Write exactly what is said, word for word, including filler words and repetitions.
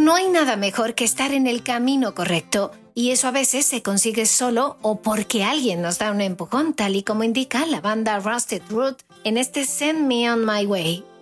No hay nada mejor que estar en el camino correcto, y eso a veces se consigue solo o porque alguien nos da un empujón, tal y como indica la banda Rusted Root en este Send Me On My Way.